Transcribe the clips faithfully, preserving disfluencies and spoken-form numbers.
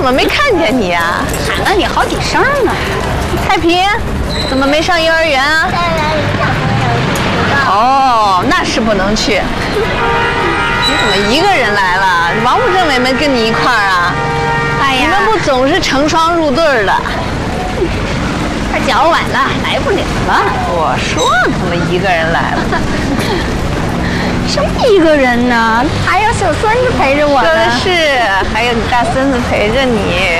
么没看见你呀？ 喊了你好几声呢。 太平，怎么没上幼儿园啊？哦，那是不能去。你怎么一个人来了？王府政委没跟你一块儿啊？ 哎呀， 你们不总是成双入对的？ 快脚晚了，来不了了。 我说怎么一个人来了？ 什么一个人呢？还有小孙子陪着我呢。 是，还有你大孙子陪着你。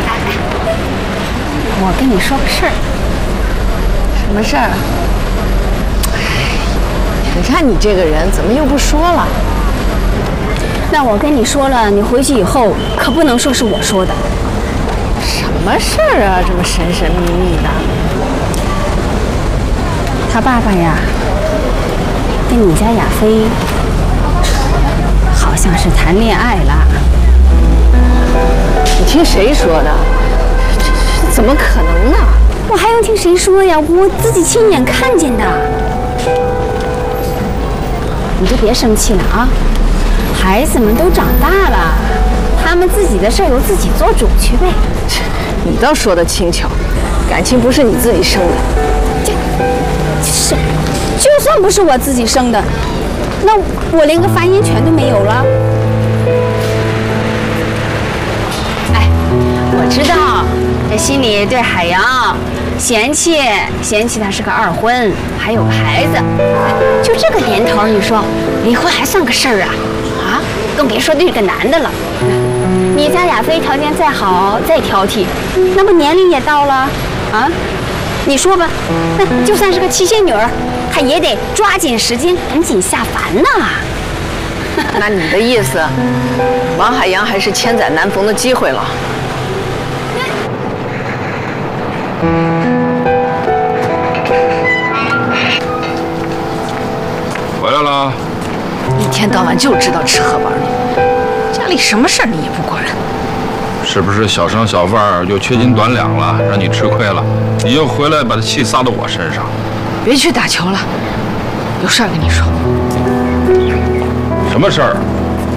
我跟你说个事儿。 什么事儿？你看你这个人怎么又不说了？ 那我跟你说了，你回去以后可不能说是我说的。 什么事儿啊？这么神神秘秘的。 他爸爸呀，跟你家亚飞好像是谈恋爱了。 你听谁说的？这这怎么可能呢？ 我还用听谁说呀？我自己亲眼看见的。你就别生气了啊！孩子们都长大了，他们自己的事儿由自己做主去呗。 你倒说得轻巧，感情不是你自己生的。 这，是，就算不是我自己生的，那我连个发言权都没有了。哎，我知道，这心里对海洋嫌弃，嫌弃他是个二婚，还有孩子。就这个年头，你说离婚还算个事儿啊？啊，更别说对个男的了。你家亚飞条件再好再挑剔，那不年龄也到了啊？你说吧，那就算是个七仙女儿，她也得抓紧时间赶紧下凡呐。 那你的意思，王海洋还是千载难逢的机会了？ 回来了。 一天到晚就知道吃喝玩乐，家里什么事儿你也不管。 是不是小商小贩又缺斤短两了，让你吃亏了？你又回来把气撒到我身上。 别去打球了，有事儿跟你说。 什么事儿？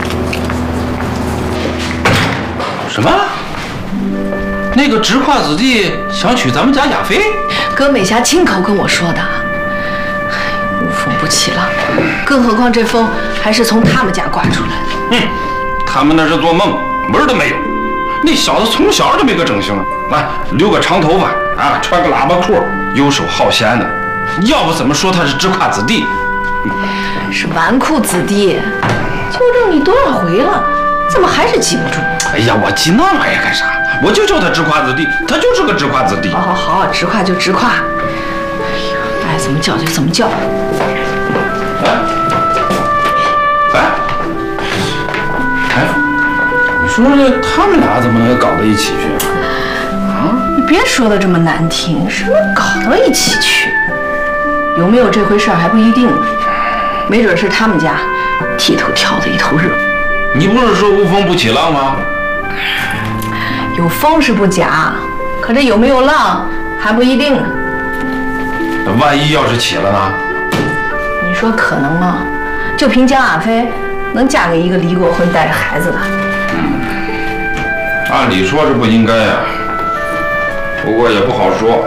什么？那个直跨子弟想娶咱们家亚飞？ 葛美霞亲口跟我说的。无风不起浪，更何况这风还是从他们家刮出来的。 哼，他们那是做梦，门都没有。那小子从小就没个正形，来留个长头发啊，穿个喇叭裤，游手好闲的。要不怎么说他是直跨子弟？ 是纨绔子弟，纠正你多少回了，怎么还是记不住？ 哎呀，我记那玩意儿干啥？我就叫他直跨子弟，他就是个直跨子弟。 好好好，直跨就直跨。哎呀，爱怎么叫就怎么叫。 哎，哎，哎，你说这他们俩怎么能搞到一起去啊？ 你别说的这么难听，什么搞到一起去？有没有这回事还不一定，没准是他们家剃头挑的一头热。 你不是说无风不起浪吗？ 有风是不假，可这有没有浪还不一定呢。 那万一要是起了呢？ 你说可能吗？就凭江亚飞能嫁给一个离过婚带着孩子的？ 嗯，按理说是不应该呀、啊，不过也不好说。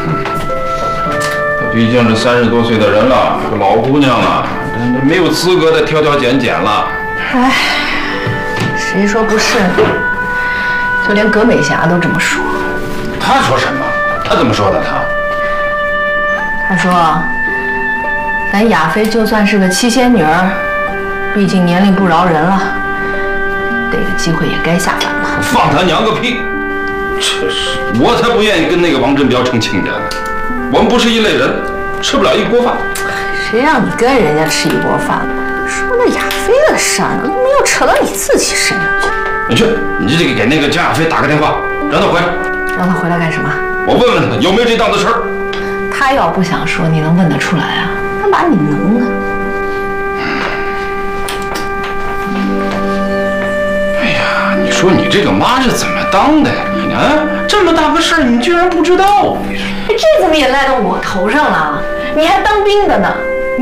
她毕竟是三十多岁的人了，是个老姑娘了，没有资格再挑挑拣拣了。 哎，谁说不是？就连葛美霞都这么说。 她说什么？她怎么说的？她？ 她说。咱亚飞就算是个七仙女儿，毕竟年龄不饶人了，这个机会也该下凡了。 放他娘个屁！这是我才不愿意跟那个王振彪成亲家呢。我们不是一类人，吃不了一锅饭。 谁让你跟人家吃一锅饭了？说那亚飞的事儿呢，没有扯到你自己身上去。 你去，你这个给那个江亚飞打个电话，让他回来。 让他回来干什么？ 我问问他有没有这档子事儿。 他要不想说，你能问得出来啊？他哪你能啊？ 哎呀，你说你这个妈是怎么当的呀？你啊，这么大个事儿，你居然不知道？你说这怎么也赖到我头上了？你还当兵的呢？